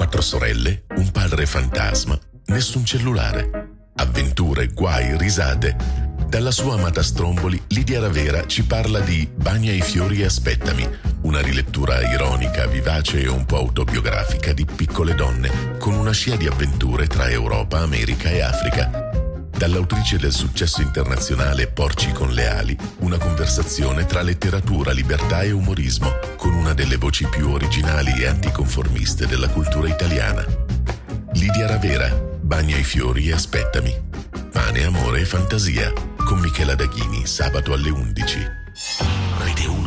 4 sorelle, un padre fantasma, nessun cellulare. Avventure, guai, risate. Dalla sua amata Stromboli, Lidia Ravera ci parla di Bagna i fiori e aspettami, una rilettura ironica, vivace e un po' autobiografica di Piccole donne, con una scia di avventure tra Europa, America e Africa. Dall'autrice del successo internazionale Porci con le ali, una conversazione tra letteratura, libertà e umorismo, con una delle voci più originali e anticonformiste della cultura italiana. Lidia Ravera, Bagna i fiori e aspettami. Pane, amore e fantasia, con Michela Daghini, sabato alle 11. Rete 1.